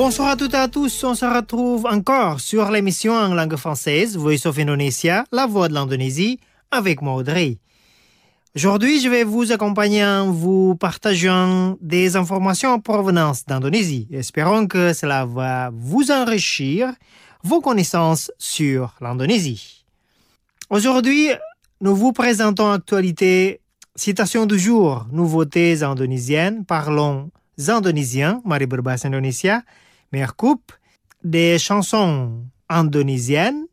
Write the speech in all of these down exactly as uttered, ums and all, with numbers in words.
Bonsoir à toutes et à tous, on se retrouve encore sur l'émission en langue française Voice of Indonesia, la voix de l'Indonésie, avec moi Audrey. Aujourd'hui, je vais vous accompagner en vous partageant des informations en provenance d'Indonésie. Espérons que cela va vous enrichir vos connaissances sur l'Indonésie. Aujourd'hui, nous vous présentons actualité, citation du jour, nouveautés indonésiennes, parlons indonésien, mari berbahasa Indonesia, meilleure coupe, des chansons indonésiennes.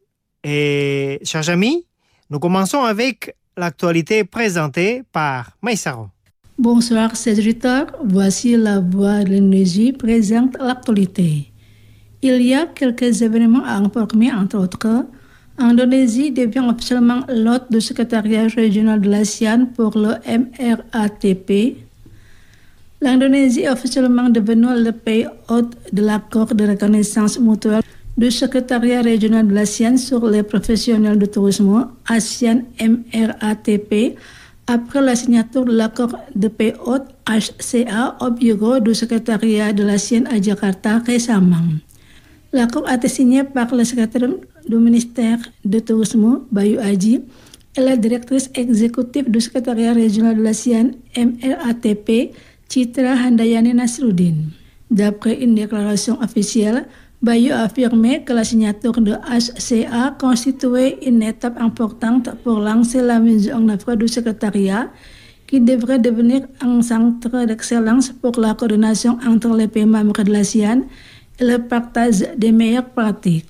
Et, chers amis, nous commençons avec l'actualité présentée par Maïsaro. Bonsoir, chers auditeurs. Voici la voix de l'Indonésie présente l'actualité. Il y a quelques événements à informer, entre autres. Indonésie devient officiellement l'hôte du secrétariat régional de l'ASEAN pour le M R A T P. L'Indonésie est officiellement devenue le pays hôte de l'accord de reconnaissance mutuelle du secrétariat régional de l'ASEAN sur les professionnels de tourisme ASEAN M R A T P après la signature de l'accord de pays hôte H C A au bureau du secrétariat de l'ASEAN à Jakarta récemment. L'accord a été signé par le secrétaire du ministère de tourisme Bayu Aji et la directrice exécutive du secrétariat régional de l'ASEAN M R A T P Citra Handayani Nasruddin. D'après une déclaration officielle, Bayu a affirmé que la signature de H C A constituait une étape importante pour lancer la mise en œuvre du secrétariat qui devrait devenir un centre d'excellence pour la coordination entre les pays membres de l'ASEAN et le partage des meilleures pratiques.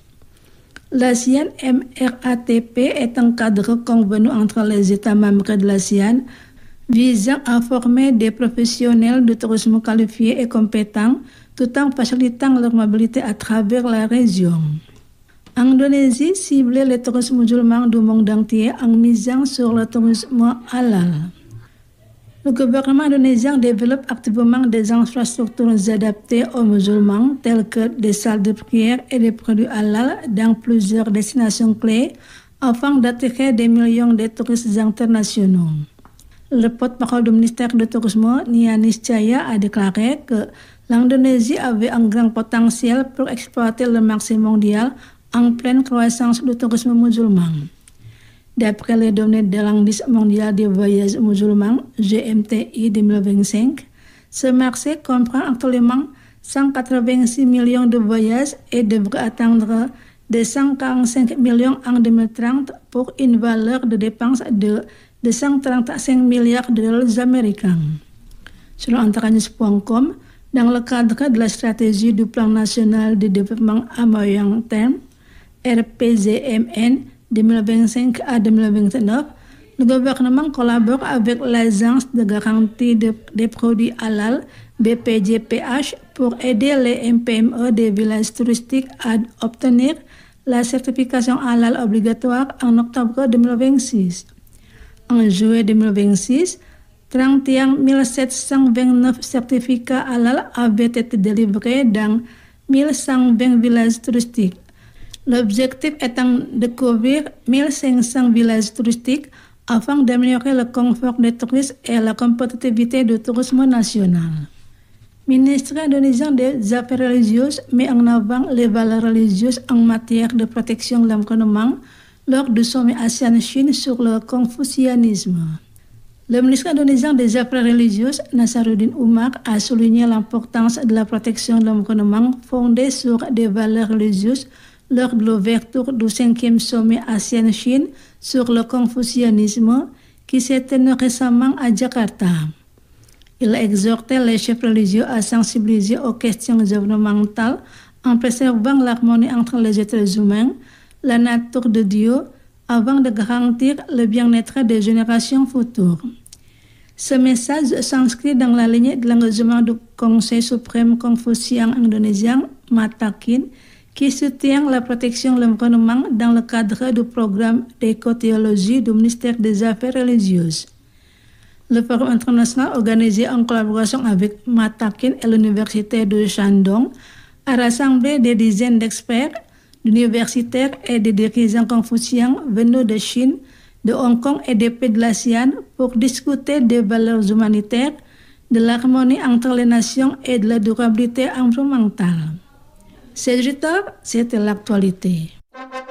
L'ASEAN M R A T P est un cadre convenu entre les États membres de l'ASEAN visant à former des professionnels de tourisme qualifiés et compétents tout en facilitant leur mobilité à travers la région. Indonésie cible le tourisme musulman du monde entier en misant sur le tourisme halal. Le gouvernement indonésien développe activement des infrastructures adaptées aux musulmans telles que des salles de prière et des produits halal dans plusieurs destinations clés afin d'attirer des millions de touristes internationaux. Le porte-parole du ministère du Tourisme, Nia Niscaya, a déclaré que l'Indonésie avait un grand potentiel pour exploiter le marché mondial en pleine croissance du tourisme musulman. D'après les données de l'indice mondial des voyages musulmans, G M T I deux mille vingt-cinq, ce marché comprend actuellement cent quatre-vingt-six millions de voyages et devrait atteindre deux cent quarante-cinq millions en deux mille trente pour une valeur de dépenses de deux cent trente-cinq milliards de dollars américains. Selon Antarnews point com, dans le cadre de la stratégie du Plan national de développement à moyen terme, R P Z M N deux mille vingt-cinq à deux mille vingt-neuf, le gouvernement collabore avec l'Agence de garantie de, des produits halal, B P J P H, pour aider les M P M E des villages touristiques à obtenir la certification halal obligatoire en octobre deux mille vingt-six. En juillet deux mille vingt-six, trente et un mille sept cent vingt-neuf certificats halal avaient été délivrés dans mille cent vingt villages touristiques. L'objectif étant de couvrir mille cinq cents villages touristiques afin d'améliorer le confort des touristes et la compétitivité du tourisme national. Le ministère indonésien des Affaires religieuses met en avant les valeurs religieuses en matière de protection de l'environnement lors du sommet ASEAN-Chine sur le confucianisme. Le ministre indonésien des Affaires religieuses, Nasaruddin Umar, a souligné l'importance de la protection de l'environnement fondée sur des valeurs religieuses lors de l'ouverture du cinquième sommet ASEAN-Chine sur le confucianisme qui s'est tenu récemment à Jakarta. Il a exhorté les chefs religieux à sensibiliser aux questions environnementales en préservant l'harmonie entre les êtres humains, la nature de Dieu, avant de garantir le bien-être des générations futures. Ce message s'inscrit dans la ligne de l'engagement du Conseil suprême confucien indonésien, Matakin, qui soutient la protection de l'environnement dans le cadre du programme d'écothéologie du ministère des Affaires religieuses. Le forum international organisé en collaboration avec Matakin et l'université de Shandong a rassemblé des dizaines d'experts, d'universitaires et de dirigeants confuciens venus de Chine, de Hong Kong et des pays de l'ASEAN pour discuter des valeurs humanitaires, de l'harmonie entre les nations et de la durabilité environnementale. seize heures, c'était l'actualité.